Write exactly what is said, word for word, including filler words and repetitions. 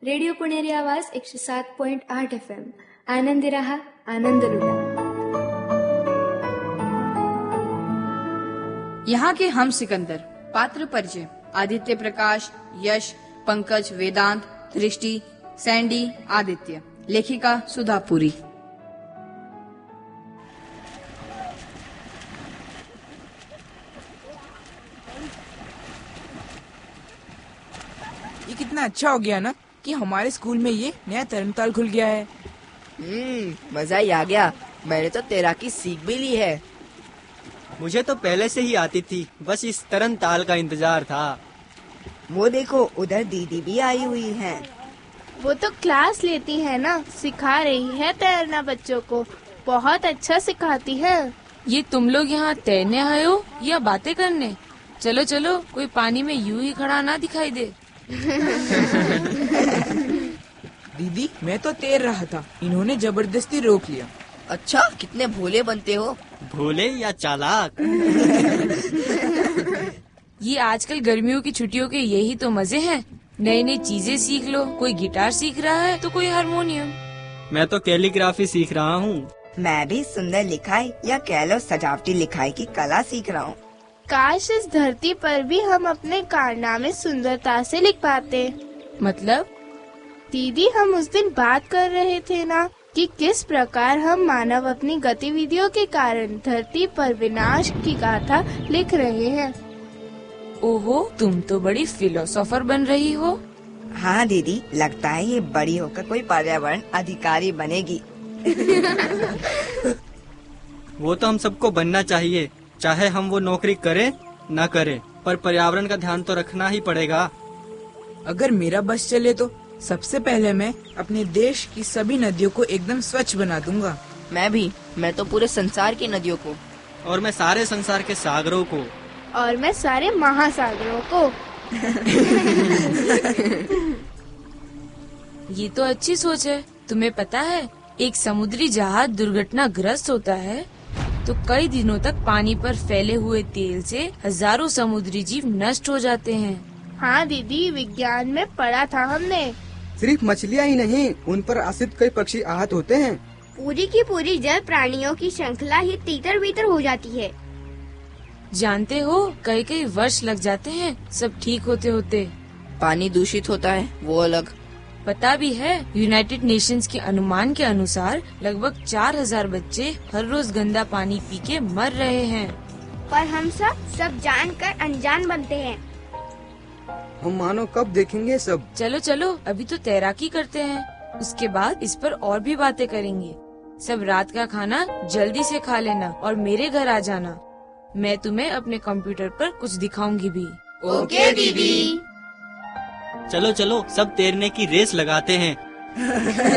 Radio Puneri आवाज एकशे सात पॉइंट आठ एफ एम. आनंदी रहा, आनंद लुटा. यहाँ के हम सिकंदर. पात्र परिचय: आदित्य प्रकाश, यश, पंकज, वेदांत, दृष्टि, सैंडी, आदित्य. लेखिका सुधापुरी. ये कितना अच्छा हो गया ना कि हमारे स्कूल में ये नया तरणताल खुल गया है. हम्म मजा ही आ गया. मैंने तो तैराकी सीख भी ली है. मुझे तो पहले से ही आती थी, बस इस तरणताल का इंतजार था. वो देखो, उधर दीदी भी आई हुई है. वो तो क्लास लेती है ना, सिखा रही है तैरना बच्चों को. बहुत अच्छा सिखाती है. ये तुम लोग यहाँ तैरने आए हो या बातें करने? चलो चलो, कोई पानी में यूं ही खड़ा ना दिखाई दे. दीदी, मैं तो तैर रहा था, इन्होंने जबरदस्ती रोक लिया. अच्छा, कितने भोले बनते हो. भोले या चालाक? ये आजकल गर्मियों की छुट्टियों के यही तो मजे हैं. नई नई चीजें सीख लो. कोई गिटार सीख रहा है तो कोई हारमोनियम. मैं तो कैलीग्राफी सीख रहा हूँ. मैं भी सुंदर लिखाई या कह लो सजावटी लिखाई की कला सीख रहा हूँ. काश इस धरती पर भी हम अपने कारनामे सुंदरता से लिख पाते. मतलब? दीदी, हम उस दिन बात कर रहे थे ना कि किस प्रकार हम मानव अपनी गतिविधियों के कारण धरती पर विनाश की गाथा लिख रहे हैं. ओहो, तुम तो बड़ी फिलोसोफर बन रही हो. हाँ दीदी, लगता है ये बड़ी होकर कोई पर्यावरण अधिकारी बनेगी. वो तो हम सबको बनना चाहिए, चाहे हम वो नौकरी करें न करें, पर पर्यावरण का ध्यान तो रखना ही पड़ेगा. अगर मेरा बस चले तो सबसे पहले मैं अपने देश की सभी नदियों को एकदम स्वच्छ बना दूंगा. मैं भी. मैं तो पूरे संसार की नदियों को. और मैं सारे संसार के सागरों को. और मैं सारे महासागरों को. ये तो अच्छी सोच है. तुम्हें पता है, एक समुद्री जहाज दुर्घटनाग्रस्त होता है तो कई दिनों तक पानी पर फैले हुए तेल से हजारों समुद्री जीव नष्ट हो जाते हैं. हाँ दीदी, विज्ञान में पढ़ा था हमने. सिर्फ मछलियाँ ही नहीं, उन पर आश्रित कई पक्षी आहत होते हैं. पूरी की पूरी जल प्राणियों की श्रृंखला ही तीतर बीतर हो जाती है. जानते हो, कई कई वर्ष लग जाते हैं सब ठीक होते होते. पानी दूषित होता है, वो अलग. पता भी है, यूनाइटेड नेशंस के अनुमान के अनुसार लगभग चार हजार बच्चे हर रोज गंदा पानी पी के मर रहे हैं. पर हम सब सब जानकर अनजान बनते हैं. हम मानो कब देखेंगे सब. चलो चलो, अभी तो तैराकी करते हैं, उसके बाद इस पर और भी बातें करेंगे. सब रात का खाना जल्दी से खा लेना और मेरे घर आ जाना. मैं तुम्हें अपने कंप्यूटर पर कुछ दिखाऊंगी भी. ओके दीदी. चलो चलो, सब तैरने की रेस लगाते हैं.